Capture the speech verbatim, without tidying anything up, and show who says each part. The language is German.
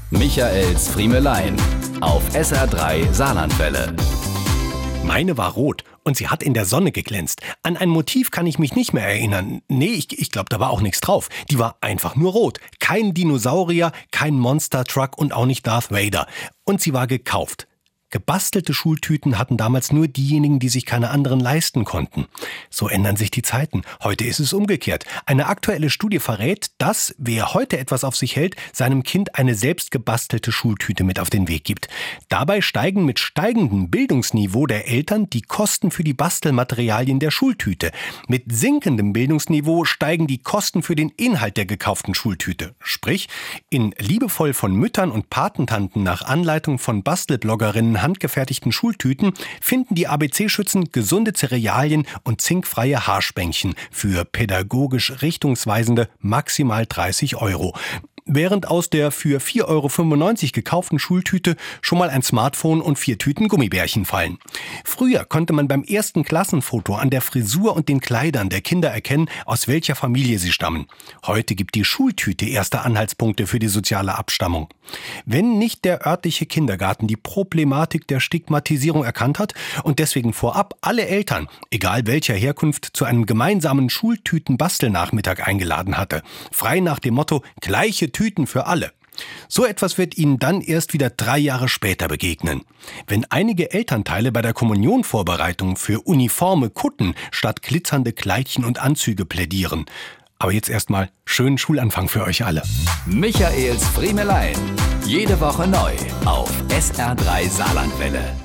Speaker 1: Michaels Friemelein auf S R drei Saarlandwelle.
Speaker 2: Meine war rot und sie hat in der Sonne geglänzt. An ein Motiv kann ich mich nicht mehr erinnern. Nee, ich, ich glaube, da war auch nichts drauf. Die war einfach nur rot. Kein Dinosaurier, kein Monster Truck und auch nicht Darth Vader. Und sie war gekauft. Gebastelte Schultüten hatten damals nur diejenigen, die sich keine anderen leisten konnten. So ändern sich die Zeiten. Heute ist es umgekehrt. Eine aktuelle Studie verrät, dass, wer heute etwas auf sich hält, seinem Kind eine selbst gebastelte Schultüte mit auf den Weg gibt. Dabei steigen mit steigendem Bildungsniveau der Eltern die Kosten für die Bastelmaterialien der Schultüte. Mit sinkendem Bildungsniveau steigen die Kosten für den Inhalt der gekauften Schultüte. Sprich, in liebevoll von Müttern und Patentanten nach Anleitung von Bastelbloggerinnen handgefertigten Schultüten finden die A B C-Schützen gesunde Cerealien und zinkfreie Haarspänkchen für pädagogisch richtungsweisende maximal dreißig Euro. Während aus der für vier Euro fünfundneunzig gekauften Schultüte schon mal ein Smartphone und vier Tüten Gummibärchen fallen. Früher konnte man beim ersten Klassenfoto an der Frisur und den Kleidern der Kinder erkennen, aus welcher Familie sie stammen. Heute gibt die Schultüte erste Anhaltspunkte für die soziale Abstammung. Wenn nicht der örtliche Kindergarten die Problematik der Stigmatisierung erkannt hat und deswegen vorab alle Eltern, egal welcher Herkunft, zu einem gemeinsamen Schultüten-Bastelnachmittag eingeladen hatte. Frei nach dem Motto, gleiche Tüten für alle. So etwas wird Ihnen dann erst wieder drei Jahre später begegnen. Wenn einige Elternteile bei der Kommunionvorbereitung für uniforme Kutten statt glitzernde Kleidchen und Anzüge plädieren. Aber jetzt erstmal schönen Schulanfang für euch alle.
Speaker 1: Michaels Friemelein. Jede Woche neu auf S R drei Saarlandwelle.